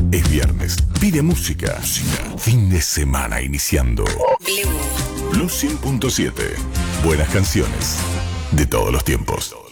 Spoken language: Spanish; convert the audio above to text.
Es viernes. Pide música. Fin de semana iniciando. Blue 100.7. Buenas canciones de todos los tiempos.